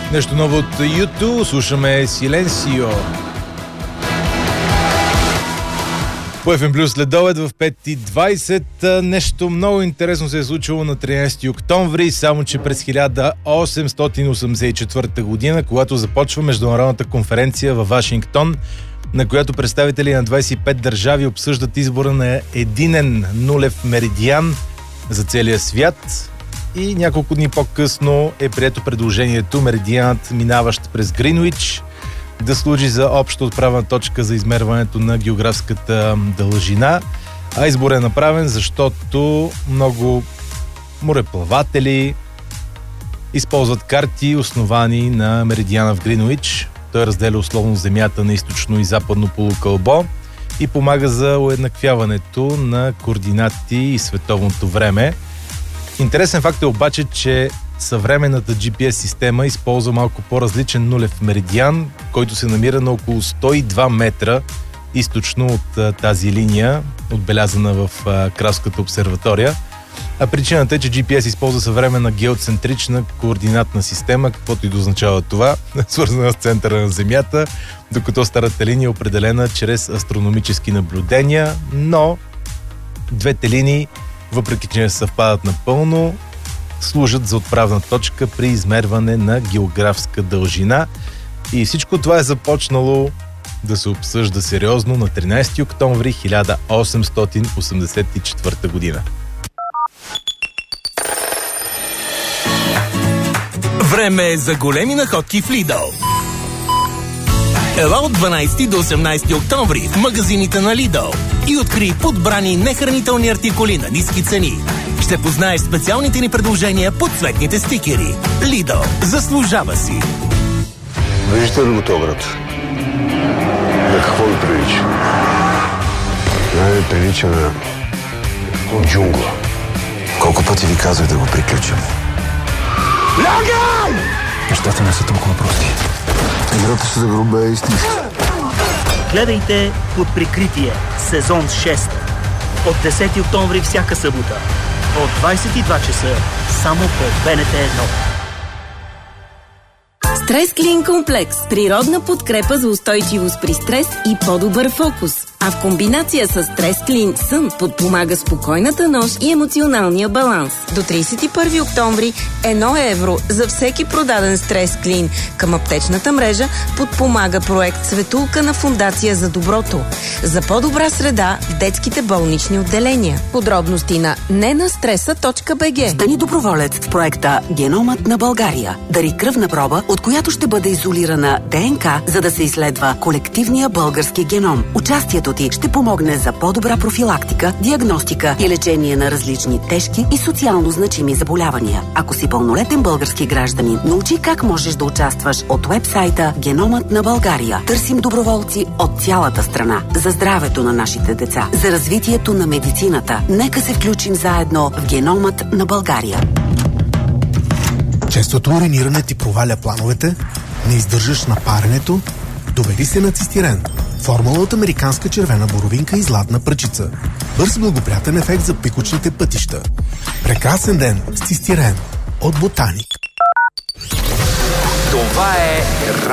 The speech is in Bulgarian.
Нещо ново от YouTube, слушаме Силенсио. По FM Plus следобед в 5:20. Нещо много интересно се е случило на 13 октомври, само че през 1884 година, когато започва международната конференция във Вашингтон, на която представители на 25 държави обсъждат избора на единен нулев меридиан за целия свят. И няколко дни по-късно е прието предложението меридианът, минаващ през Гринуич, да служи за обща отправна точка за измерването на географската дължина. А избор е направен, защото много мореплаватели използват карти, основани на меридиана в Гринуич. Той разделя условно Земята на източно и западно полукълбо и помага за уеднаквяването на координати и световното време. Интересен факт е обаче, че съвременната GPS система използва малко по-различен нулев меридиан, който се намира на около 102 метра източно от тази линия, отбелязана в Кралската обсерватория. А причината е, че GPS използва съвременна геоцентрична координатна система, каквото и да означава това, свързана с центъра на Земята, докато старата линия е определена чрез астрономически наблюдения, но двете линии, въпреки че не съвпадат напълно, служат за отправна точка при измерване на географска дължина. И всичко това е започнало да се обсъжда сериозно на 13 октомври 1884 година. Време е за големи находки в Lidl. Ела от 12 до 18 октомври в магазините на Lidl и откри подбрани нехранителни артикули на ниски цени. Ще познаеш специалните ни предложения под цветните стикери. Lidl. Заслужава си. Виждате ли го този град? На какво ви прилича? Най-ми прилича на джунгла. Колко пъти ви казах да го приключим? Лягай! Нещата не са толкова прости. Играта се загробе е истинска. Гледайте Под прикритие, сезон 6. От 10 октомври всяка събота. От 22 часа. Само по БНТ 1. Стрес Клин комплекс. Природна подкрепа за устойчивост при стрес и по-добър фокус. А в комбинация с Стрес Клин Сън подпомага спокойната нощ и емоционалния баланс. До 31 октомври 1 евро за всеки продаден Стрес Клин към аптечната мрежа подпомага проект Светулка на Фондация за доброто. За по-добра среда в детските болнични отделения. Подробности на nenastreса.bg. Стани доброволец в проекта Геномът на България. Дари кръвна проба, от която ще бъде изолирана ДНК, за да се изследва колективния български геном. Участието ти ще помогне за по-добра профилактика, диагностика и лечение на различни тежки и социално значими заболявания. Ако си пълнолетен български гражданин, научи как можеш да участваш от уебсайта Геномът на България. Търсим доброволци от цялата страна за здравето на нашите деца, за развитието на медицината. Нека се включим заедно в Геномът на България. Честото уриниране ти проваля плановете, не издържаш на паренето, довери се на цистирен. Формула от американска червена боровинка и златна пръчица. Бърз благоприятен ефект за пикочните пътища. Прекрасен ден с цистирен от Ботаник. Това е